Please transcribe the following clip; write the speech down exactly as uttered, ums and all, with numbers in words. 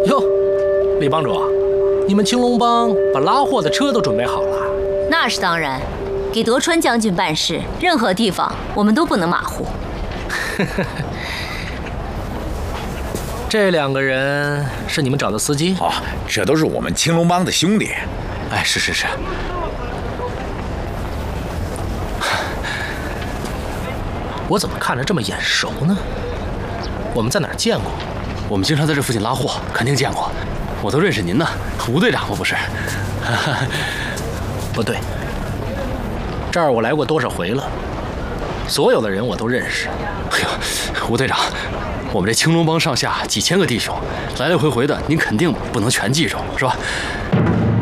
哟，李帮主，你们青龙帮把拉货的车都准备好了？ 那是当然，给德川将军办事，任何地方我们都不能马虎。 这两个人是你们找的司机？ 哦，这都是我们青龙帮的兄弟。 哎，是是是。 我怎么看着这么眼熟呢？我们在哪儿见过？ 我们经常在这附近拉货，肯定见过。我都认识您呢，吴队长，我不是？ 不对，这儿我来过多少回了，所有的人我都认识。 哎呦，吴队长，我们这青龙帮上下几千个弟兄，来来回回的，您肯定不能全记住，是吧？